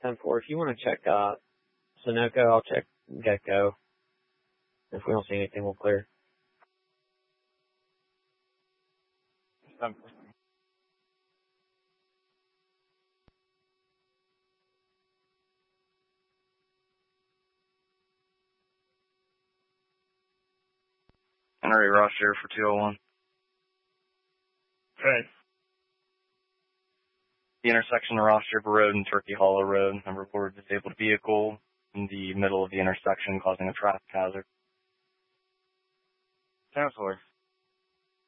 10-4. If you want to check Sunoco, I'll check Gecko. If we don't see anything, we'll clear. 10-4. Henry Ross here for 201. Okay. The intersection of Ross River Road and Turkey Hollow Road. A reported disabled vehicle in the middle of the intersection causing a traffic hazard. 10-4.